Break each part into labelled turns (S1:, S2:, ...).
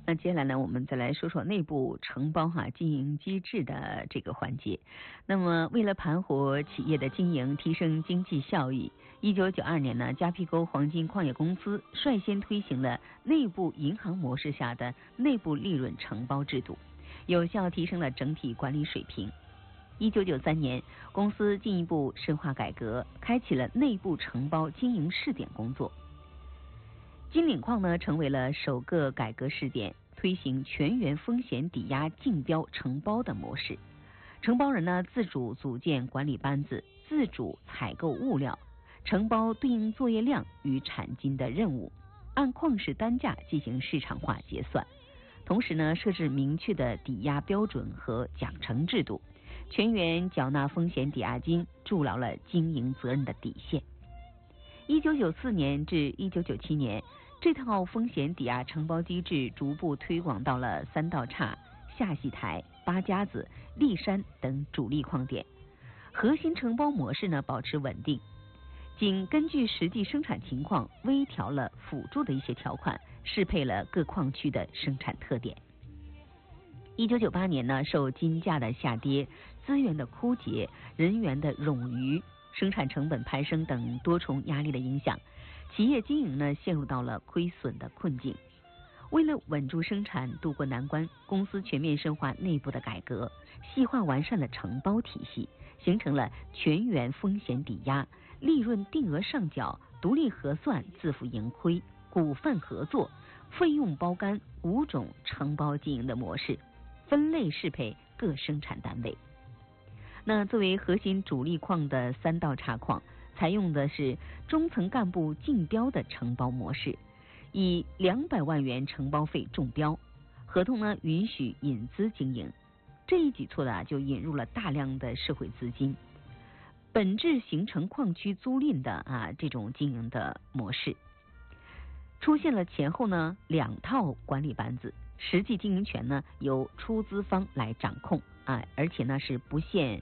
S1: 那接下来呢，我们再来说说内部承包经营机制的这个环节。那么，为了盘活企业的经营，提升经济效益，1992年呢，加皮沟黄金矿业公司率先推行了内部银行模式下的内部利润承包制度，有效提升了整体管理水平。1993年，公司进一步深化改革，开启了内部承包经营试点工作。金岭矿呢，成为了首个改革试点，推行全员风险抵押竞标承包的模式。承包人呢，自主组建管理班子，自主采购物料，承包对应作业量与产金的任务，按矿石单价进行市场化结算。同时呢，设置明确的抵押标准和奖惩制度，全员缴纳风险抵押金，筑牢了经营责任的底线。1994年至1997年，这套风险抵押承包机制逐步推广到了三道岔、下戏台、八家子、砾山等主力矿点。核心承包模式呢保持稳定，仅根据实际生产情况微调了辅助的一些条款，适配了各矿区的生产特点。1998年呢，受金价的下跌、资源的枯竭、人员的冗余、生产成本攀升等多重压力的影响，企业经营呢陷入到了亏损的困境。为了稳住生产、渡过难关，公司全面深化内部的改革，细化完善了承包体系，形成了全员风险抵押、利润定额上缴、独立核算、自负盈亏、股份合作、费用包干5种承包经营的模式，分类适配各生产单位。那作为核心主力矿的三道岔矿，采用的是中层干部竞标的承包模式，以200万元承包费中标，合同呢允许引资经营。这一举措呢就引入了大量的社会资金，本质形成矿区租赁的这种经营的模式。出现了前后呢2套管理班子，实际经营权呢由出资方来掌控而且呢是不限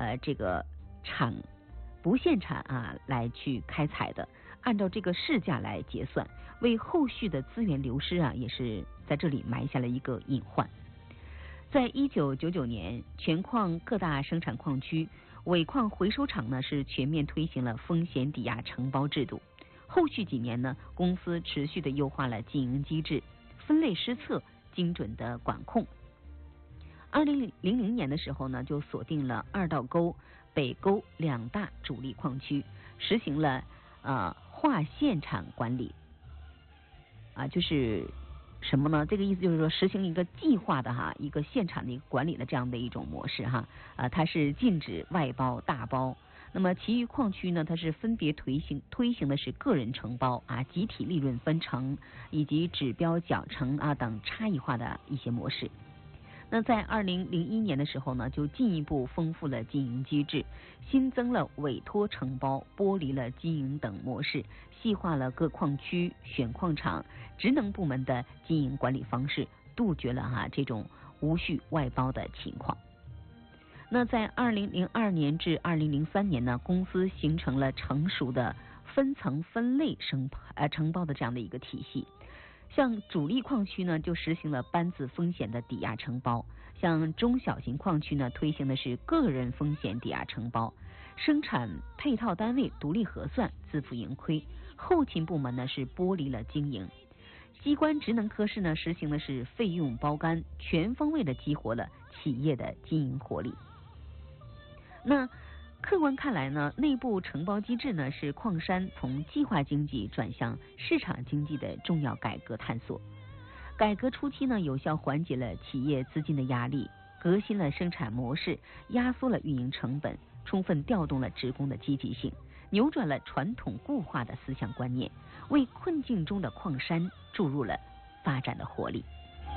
S1: 产来去开采的，按照这个市价来结算，为后续的资源流失也是在这里埋下了一个隐患。在1999年，全矿各大生产矿区尾矿回收厂呢是全面推行了风险抵押承包制度。后续几年呢，公司持续的优化了经营机制，分类施策，精准的管控。2000年的时候呢，就锁定了二道沟、北沟2大主力矿区，实行了划现产管理就是什么呢？这个意思就是说，实行一个计划的一个现场的一个管理的这样的一种模式它是禁止外包大包。那么其余矿区呢，它是分别推行的是个人承包集体利润分成以及指标奖惩等差异化的一些模式。那在2001年的时候呢，就进一步丰富了经营机制，新增了委托承包、剥离了经营等模式，细化了各矿区、选矿场、职能部门的经营管理方式，杜绝了这种无序外包的情况。那在2002年至2003年呢，公司形成了成熟的分层分类承包的这样的一个体系。像主力矿区呢，就实行了班子风险的抵押承包；像中小型矿区呢，推行的是个人风险抵押承包。生产配套单位独立核算，自负盈亏；后勤部门呢是剥离了经营。机关职能科室呢，实行的是费用包干，全方位的激活了企业的经营活力。那客观看来呢，内部承包机制呢是矿山从计划经济转向市场经济的重要改革探索。改革初期呢，有效缓解了企业资金的压力，革新了生产模式，压缩了运营成本，充分调动了职工的积极性，扭转了传统固化的思想观念，为困境中的矿山注入了发展的活力。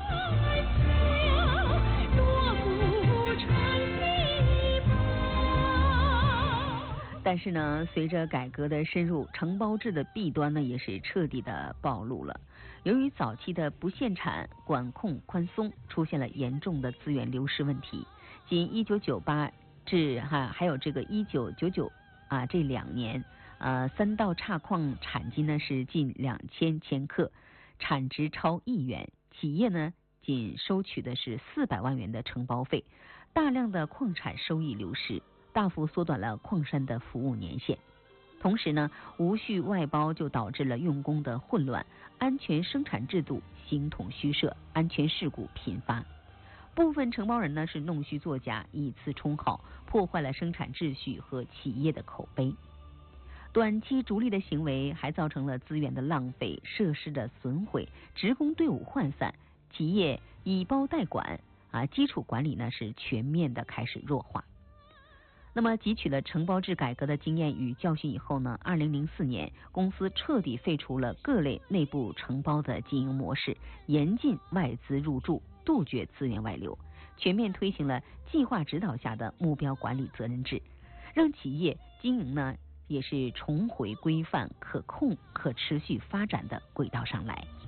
S1: 但是呢，随着改革的深入，承包制的弊端呢也是彻底的暴露了。由于早期的不限产、管控宽松，出现了严重的资源流失问题。仅1998至还有这个1999这2年三道岔矿产金呢是近2000千克，产值超1亿元， 企业呢仅收取的是400万元的承包费，大量的矿产收益流失，大幅缩短了矿山的服务年限。同时呢，无序外包就导致了用工的混乱，安全生产制度形同虚设，安全事故频发。部分承包人呢是弄虚作假，以次充好，破坏了生产秩序和企业的口碑。短期逐利的行为还造成了资源的浪费、设施的损毁、职工队伍涣散，企业以包代管基础管理呢是全面的开始弱化。那么汲取了承包制改革的经验与教训以后呢，2004年公司彻底废除了各类内部承包的经营模式，严禁外资入驻，杜绝资源外流，全面推行了计划指导下的目标管理责任制，让企业经营呢也是重回规范、可控、可持续发展的轨道上来。